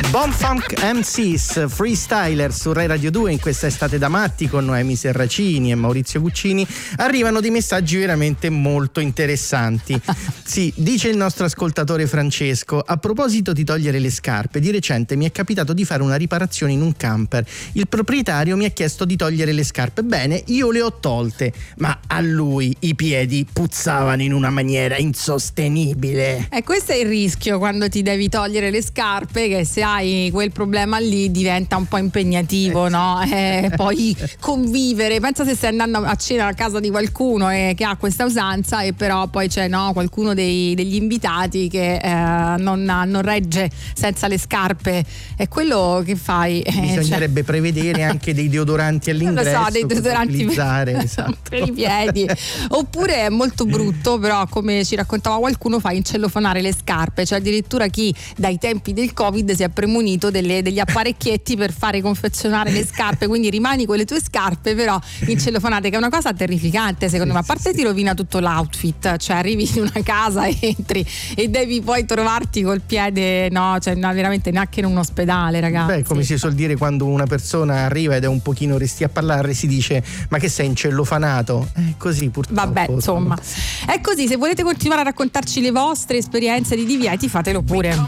Bon Funk MCs freestyler su Rai Radio 2 in questa estate da matti con Noemi Serracini e Maurizio Guccini arrivano dei messaggi veramente molto interessanti. Sì, dice il nostro ascoltatore Francesco: a proposito di togliere le scarpe, di recente mi è capitato di fare una riparazione in un camper. Il proprietario mi ha chiesto di togliere le scarpe. Bene, io le ho tolte, ma a lui i piedi puzzavano in una maniera insostenibile. E questo è il rischio quando ti devi togliere le scarpe, che se hai quel problema lì diventa un po' impegnativo, no? Poi convivere, pensa se stai andando a cena a casa di qualcuno che ha questa usanza e però poi c'è qualcuno degli invitati che non regge senza le scarpe, è quello che fai. Bisognerebbe prevedere anche dei deodoranti all'ingresso, lo so, dei deodoranti esatto. per i piedi. Oppure è molto brutto, però come ci raccontava qualcuno, fa incellofanare le scarpe, cioè addirittura chi dai tempi del Covid si è premunito degli apparecchietti per fare confezionare le scarpe, quindi rimani con le tue scarpe però incellofanate, che è una cosa terrificante secondo me. A parte ti rovina tutto l'outfit, cioè arrivi in una casa, entri e devi poi trovarti col piede, veramente neanche in un ospedale, ragazzi. Beh, come si suol dire, quando una persona arriva ed è un pochino resti a parlare, si dice: ma che sei incellofanato? Così purtroppo. Vabbè, insomma, è così. Se volete continuare a raccontarci le vostre esperienze di divieti, fatelo pure.